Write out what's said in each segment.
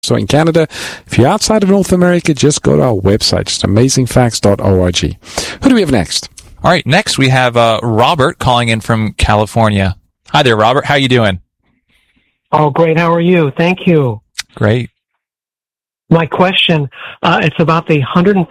So in Canada, if you're outside of North America, just go to our website, just amazingfacts.org. Who do we have next? All right, next we have Robert calling in from California. Hi there, Robert. How you doing? Oh, great. How are you? Thank you. Great. My question, it's about the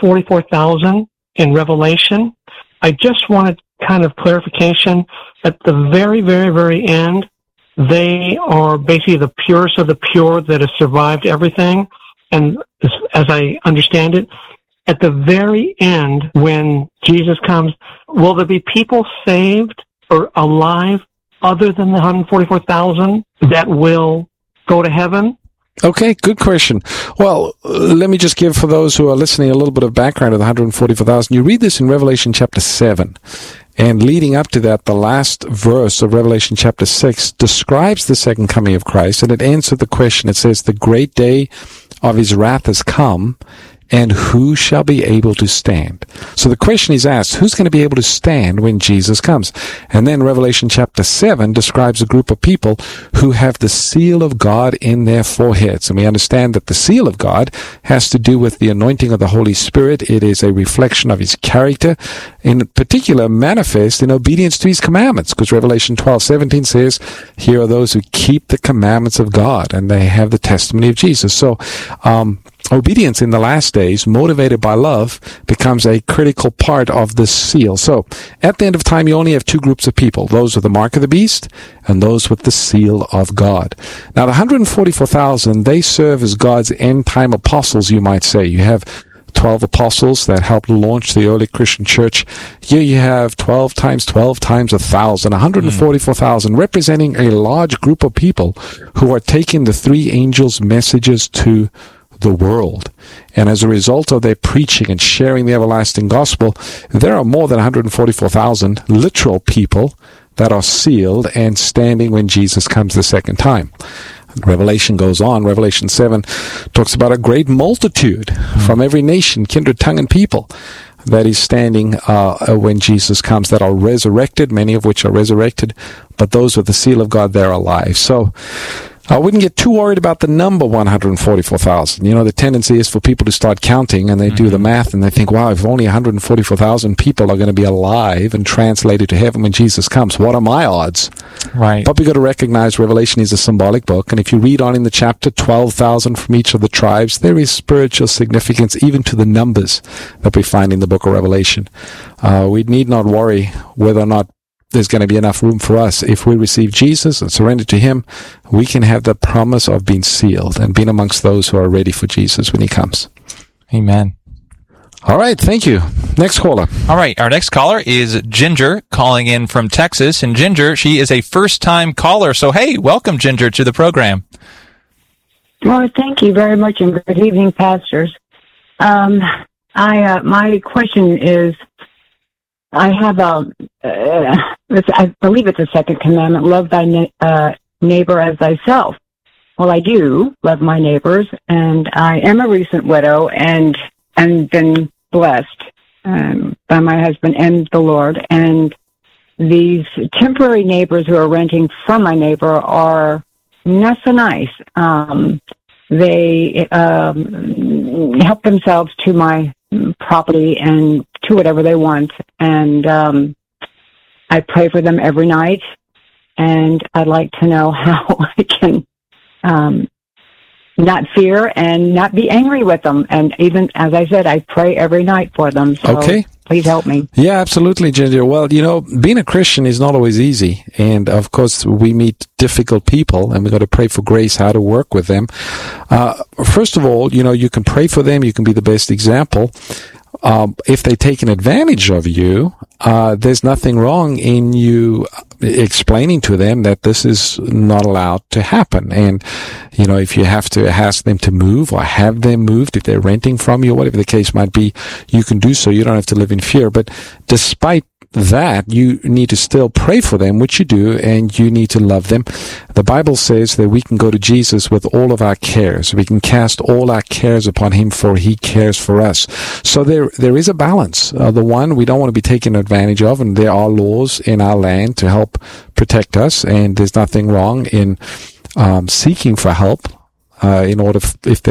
144,000 in Revelation. I just wanted kind of clarification. At the very, very, very end, they are basically the purest of the pure that have survived everything. And as I understand it, at the very end, when Jesus comes, will there be people saved or alive other than the 144,000 that will go to heaven? Okay, good question. Well, let me just give, for those who are listening, a little bit of background of the 144,000. You read this in Revelation chapter 7. And leading up to that, the last verse of Revelation chapter 6 describes the second coming of Christ, and it ends with the question. It says, the great day of his wrath has come, and who shall be able to stand? So the question is asked, who's going to be able to stand when Jesus comes? And then Revelation chapter 7 describes a group of people who have the seal of God in their foreheads. And we understand that the seal of God has to do with the anointing of the Holy Spirit. It is a reflection of his character, in particular manifest in obedience to his commandments, because Revelation 12:17 says, here are those who keep the commandments of God, and they have the testimony of Jesus. So, obedience in the last days, motivated by love, becomes a critical part of this seal. So, at the end of time, you only have two groups of people, those with the mark of the beast and those with the seal of God. Now, the 144,000, they serve as God's end-time apostles, you might say. You have 12 apostles that helped launch the early Christian church. Here you have 12 times 1,000, 144,000, representing a large group of people who are taking the three angels' messages to the world. And as a result of their preaching and sharing the everlasting gospel, there are more than 144,000 literal people that are sealed and standing when Jesus comes the second time. Revelation goes on. Revelation 7 talks about a great multitude from every nation, kindred, tongue, and people that is standing when Jesus comes, that are resurrected, many of which are resurrected, but those with the seal of God, they're alive. So I wouldn't get too worried about the number 144,000. You know, the tendency is for people to start counting, and they do the math, and they think, wow, if only 144,000 people are going to be alive and translated to heaven when Jesus comes, what are my odds? Right. But we've got to recognize Revelation is a symbolic book, and if you read on in the chapter, 12,000 from each of the tribes, there is spiritual significance even to the numbers that we find in the book of Revelation. We need not worry whether or not there's going to be enough room for us. If we receive Jesus and surrender to him, we can have the promise of being sealed and being amongst those who are ready for Jesus when he comes. Amen. All right, thank you. Next caller. All right, our next caller is Ginger, calling in from Texas. And Ginger, she is a first-time caller. So, hey, welcome, Ginger, to the program. Well, thank you very much, and good evening, pastors. My question is, I have I believe it's a second commandment, love thy neighbor as thyself. Well, I do love my neighbors, and I am a recent widow and been blessed by my husband and the Lord. And these temporary neighbors who are renting from my neighbor are not so nice. They help themselves to my property and to whatever they want, and I pray for them every night, and I'd like to know how I can not fear and not be angry with them. And even, as I said, I pray every night for them. So okay. Please help me. Yeah, absolutely, Ginger. Well, you know, being a Christian is not always easy. And, of course, we meet difficult people, and we've got to pray for grace how to work with them. First of all, you know, you can pray for them. You can be the best example. If they take an advantage of you, there's nothing wrong in you explaining to them that this is not allowed to happen. And, you know, if you have to ask them to move or have them moved, if they're renting from you, whatever the case might be, you can do so. You don't have to live in fear. But despite that, you need to still pray for them, which you do, and you need to love them. The Bible says that we can go to Jesus with all of our cares. We can cast all our cares upon him, for he cares for us. So there is a balance. The one, we don't want to be taken advantage of, and there are laws in our land to help protect us, and there's nothing wrong in seeking for help. in order if